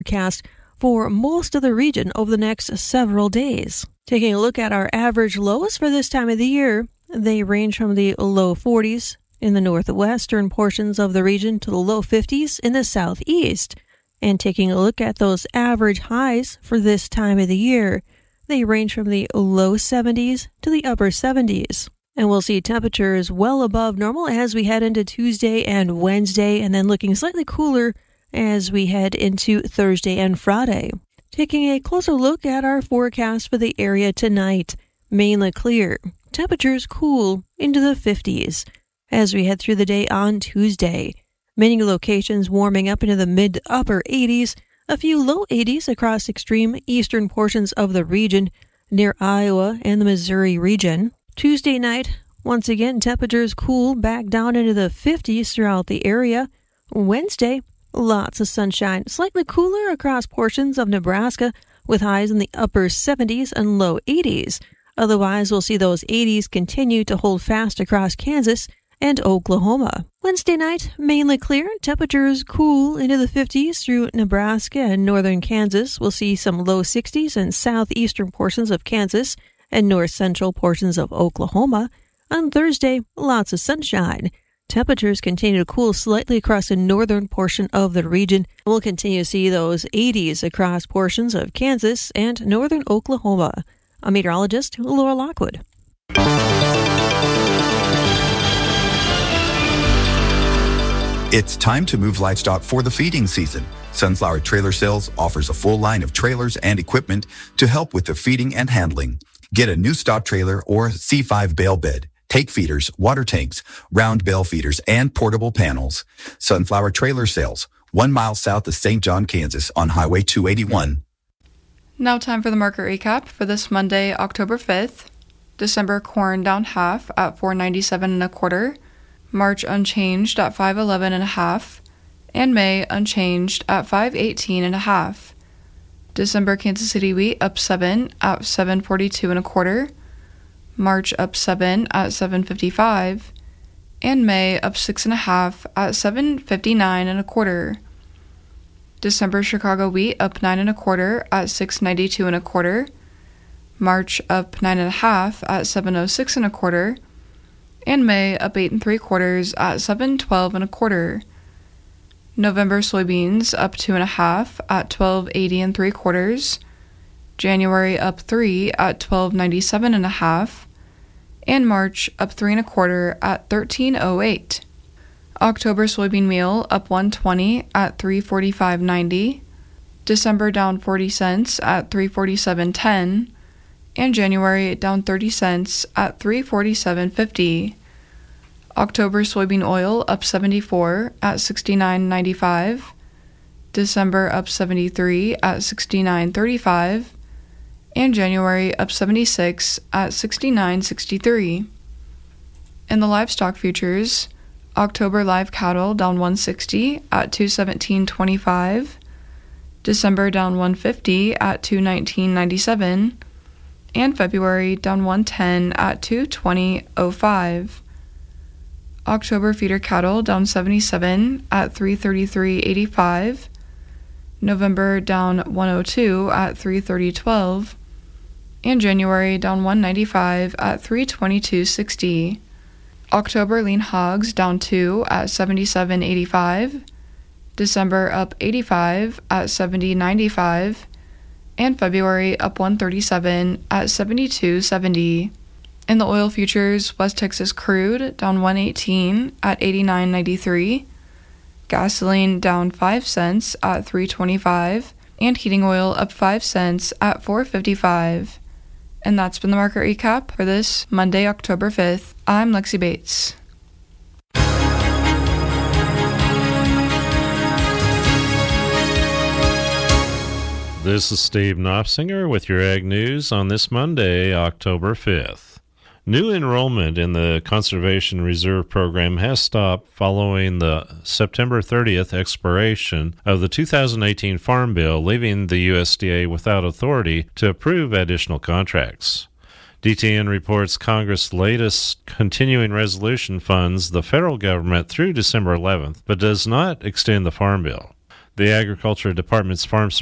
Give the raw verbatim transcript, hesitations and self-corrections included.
forecast for most of the region over the next several days. Taking a look at our average lows for this time of the year, they range from the low forties in the northwestern portions of the region to the low fifties in the southeast. And taking a look at those average highs for this time of the year, they range from the low seventies to the upper seventies. And we'll see temperatures well above normal as we head into Tuesday and Wednesday, and then looking slightly cooler as we head into Thursday and Friday. Taking a closer look at our forecast for the area tonight, mainly clear. Temperatures cool into the fifties as we head through the day on Tuesday. Many locations warming up into the mid to upper eighties, a few low eighties across extreme eastern portions of the region near Iowa and the Missouri region. Tuesday night, once again, temperatures cool back down into the fifties throughout the area. Wednesday, lots of sunshine, slightly cooler across portions of Nebraska with highs in the upper seventies and low eighties. Otherwise, we'll see those eighties continue to hold fast across Kansas and Oklahoma. Wednesday night, mainly clear, temperatures cool into the fifties through Nebraska and northern Kansas. We'll see some low sixties in southeastern portions of Kansas and north central portions of Oklahoma. On Thursday, lots of sunshine. Temperatures continue to cool slightly across the northern portion of the region. We'll continue to see those eighties across portions of Kansas and northern Oklahoma. I'm meteorologist Laura Lockwood. It's time to move livestock for the feeding season. Sunflower Trailer Sales offers a full line of trailers and equipment to help with the feeding and handling. Get a new stock trailer or C five bale bed, take feeders, water tanks, round bale feeders, and portable panels. Sunflower Trailer Sales, one mile south of Saint John, Kansas on Highway two eighty-one. Now time for the market recap for this Monday, October fifth. December corn down half at four ninety-seven and a quarter. March unchanged at five eleven and a half, and May unchanged at five eighteen and a half. December Kansas City wheat up seven at seven forty-two and a quarter. March up seven at seven fifty-five, and May up six and a half at seven fifty-nine and a quarter. December Chicago wheat up nine and a quarter at six ninety-two and a quarter. March up nine and a half at seven oh six and a quarter. And May up eight and three quarters at seven twelve and a quarter. November soybeans up two and a half at twelve eighty and three quarters. January up three at twelve ninety-seven and a half, and March up three and a quarter at thirteen oh eight. October soybean meal up one twenty at three forty-five ninety. December down forty cents at three forty-seven ten. And January down thirty cents at three forty-seven fifty. October soybean oil up seventy-four at sixty-nine ninety-five. December up seventy-three at sixty-nine thirty-five. And January up seventy-six at sixty-nine sixty-three. In the livestock futures, October live cattle down one sixty at two seventeen twenty-five. December down one fifty at two nineteen ninety-seven. And February down one ten at two twenty oh five. October feeder cattle down seventy-seven at three thirty-three eighty-five. November down one oh two at three thirty twelve. And January down one ninety-five at three twenty-two sixty. October lean hogs down two at seventy-seven eighty-five. December up eighty-five at seventy ninety-five. And February up one thirty-seven at seventy-two seventy. In the oil futures, West Texas crude down one eighteen at eighty-nine ninety-three. Gasoline down five cents at three twenty-five, and heating oil up five cents at four fifty-five. And that's been the market recap for this Monday, October fifth. I'm Lexi Bates. This is Steve Knopsinger with your Ag News on this Monday, October fifth. New enrollment in the Conservation Reserve Program has stopped following the September thirtieth expiration of the two thousand eighteen Farm Bill, leaving the U S D A without authority to approve additional contracts. D T N reports Congress' latest continuing resolution funds the federal government through December eleventh, but does not extend the Farm Bill. The Agriculture Department's Farm